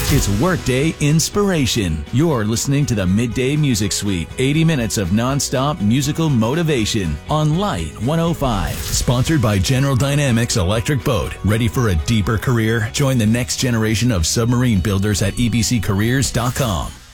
It's Workday Inspiration. You're listening to the Midday Music Suite, 80 minutes of nonstop musical motivation on Light 105. Sponsored by General Dynamics Electric Boat. Ready for a deeper career? Join the next generation of submarine builders at ebccareers.com.